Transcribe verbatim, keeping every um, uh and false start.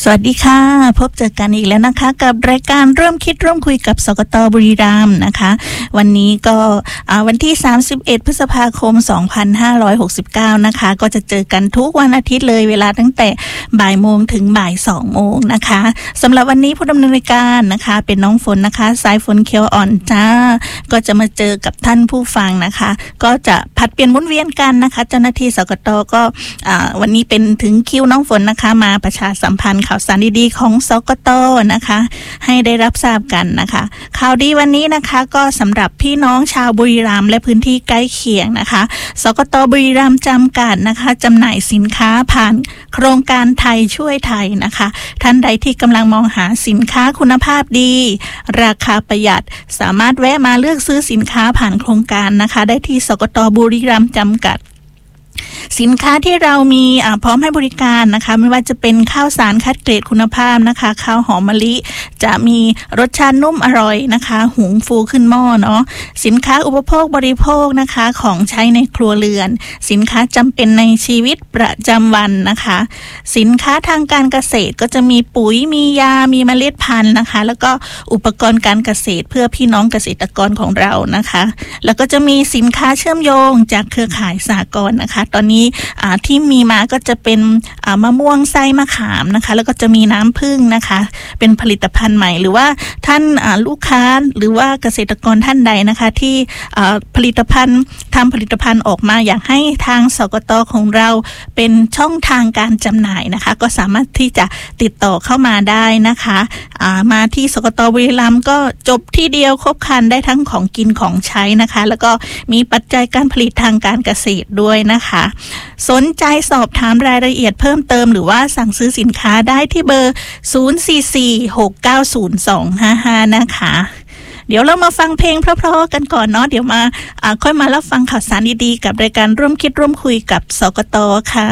สวัสดีค่ะพบเจอกันอีกแล้วนะคะกับรายการร่วมคิดร่วมคุยกับสกต.บุรีรัมย์นะคะวันนี้ก็วันที่สามสิบเอ็ดพฤษภาคมสองพันห้าร้อยหกสิบเก้านะคะก็จะเจอกันทุกวันอาทิตย์เลยเวลาตั้งแต่บ่ายโมงถึงบ่ายสองโมงนะคะสำหรับวันนี้ผู้ดำเนินรายการนะคะเป็นน้องฝนนะคะสายฝนเขียวอ่อนจ้าก็จะมาเจอกับท่านผู้ฟังนะคะก็จะผัดเปลี่ยนหมุนเวียนกันนะคะเจ้าหน้าที่สกต.ก็วันนี้เป็นถึงคิวน้องฝนนะคะมาประชาสัมพันธ์ข่าวสารดีๆของสกต.นะคะให้ได้รับทราบกันนะคะข่าวดีวันนี้นะคะก็สำหรับพี่น้องชาวบุรีรัมย์และพื้นที่ใกล้เคียงนะคะสกต.บุรีรัมย์จำกัดนะคะจำหน่ายสินค้าผ่านโครงการไทยช่วยไทยนะคะท่านใดที่กำลังมองหาสินค้าคุณภาพดีราคาประหยัดสามารถแวะมาเลือกซื้อสินค้าผ่านโครงการนะคะได้ที่สกต.บุรีรัมย์จำกัดสินค้าที่เรามีพร้อมให้บริการนะคะไม่ว่าจะเป็นข้าวสารคัดเกรดคุณภาพนะคะข้าวหอมมะลิจะมีรสชาตินุ่มอร่อยนะคะหุงฟูขึ้นหม้อเนาะสินค้าอุปโภคบริโภคนะคะของใช้ในครัวเรือนสินค้าจำเป็นในชีวิตประจำวันนะคะสินค้าทางการเกษตรก็จะมีปุ๋ยมียามีเมล็ดพันธุ์นะคะแล้วก็อุปกรณ์การเกษตรเพื่อพี่น้องเกษตรกรของเรานะคะแล้วก็จะมีสินค้าเชื่อมโยงจากเครือข่ายสหกรณ์นะคะตอนนี้ที่มีมาก็จะเป็นมะม่วงไส้มะขามนะคะแล้วก็จะมีน้ำผึ้งนะคะเป็นผลิตภัณฑ์ใหม่หรือว่าท่านลูกค้าหรือว่าเกษตรกรท่านใดนะคะที่ผลิตภัณฑ์ทำผลิตภัณฑ์ออกมาอยากให้ทางสกต.ของเราเป็นช่องทางการจำหน่ายนะคะก็สามารถที่จะติดต่อเข้ามาได้นะคะมาที่สกต.บุรีรัมย์ก็จบที่เดียวครบครันได้ทั้งของกินของใช้นะคะแล้วก็มีปัจจัยการผลิตทางการเกษตรด้วยนะคะสนใจสอบถามรายละเอียดเพิ่มเติมหรือว่าสั่งซื้อสินค้าได้ที่เบอร์ศูนย์ สี่ สี่ หก เก้า ศูนย์ สอง ห้า ห้านะคะเดี๋ยวเรามาฟังเพลงเพราะๆกันก่อนเนาะเดี๋ยวมาค่อยมารับฟังข่าวสารดีๆกับรายการร่วมคิดร่วมคุยกับสกต.ค่ะ